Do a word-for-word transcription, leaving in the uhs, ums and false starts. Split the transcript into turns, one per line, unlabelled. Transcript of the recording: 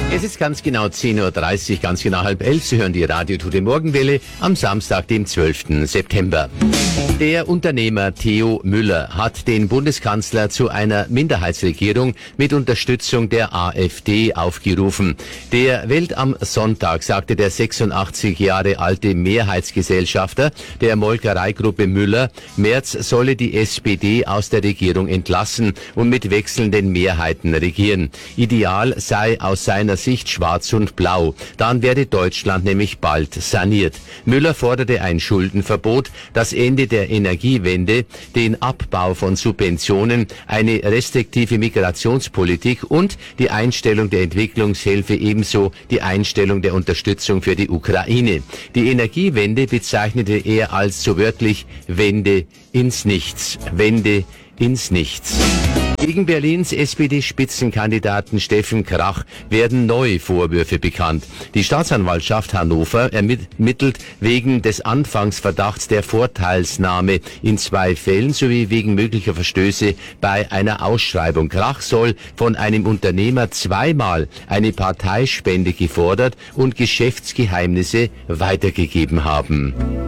Es ist ganz genau zehn Uhr dreißig, ganz genau halb elf. Sie hören die Radio Tote Morgenwelle am Samstag, dem zwölften September. Der Unternehmer Theo Müller hat den Bundeskanzler zu einer Minderheitsregierung mit Unterstützung der AfD aufgerufen. Der Welt am Sonntag sagte der sechsundachtzig Jahre alte Mehrheitsgesellschafter der Molkereigruppe Müller, Merz solle die S P D aus der Regierung entlassen und mit wechselnden Mehrheiten regieren. Ideal sei aus seiner Sicht schwarz und blau. Dann werde Deutschland nämlich bald saniert. Müller forderte ein Schuldenverbot, das Ende der Energiewende, den Abbau von Subventionen, eine restriktive Migrationspolitik und die Einstellung der Entwicklungshilfe, ebenso die Einstellung der Unterstützung für die Ukraine. Die Energiewende bezeichnete er als so wörtlich Wende ins Nichts. Wende ins Nichts. Gegen Berlins S P D-Spitzenkandidaten Steffen Krach werden neue Vorwürfe bekannt. Die Staatsanwaltschaft Hannover ermittelt wegen des Anfangsverdachts der Vorteilsnahme in zwei Fällen sowie wegen möglicher Verstöße bei einer Ausschreibung. Krach soll von einem Unternehmer zweimal eine Parteispende gefordert und Geschäftsgeheimnisse weitergegeben haben.